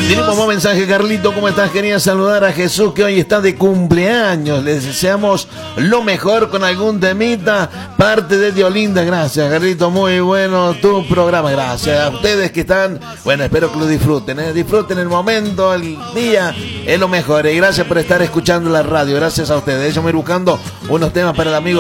Tenemos un mensaje, Carlito, ¿cómo estás? Quería saludar a Jesús, que hoy está de cumpleaños. Les deseamos lo mejor con algún temita, parte de Diolinda. Gracias, Carlito, muy bueno tu programa. Gracias a ustedes que están, bueno, espero que lo disfruten, disfruten el momento, el día, es lo mejor. Y gracias por estar escuchando la radio, gracias a ustedes. Yo me voy buscando unos temas para el amigo